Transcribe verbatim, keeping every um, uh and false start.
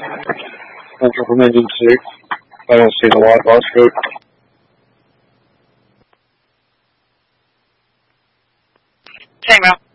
Central from engine six. I don't see the white box code. Same route.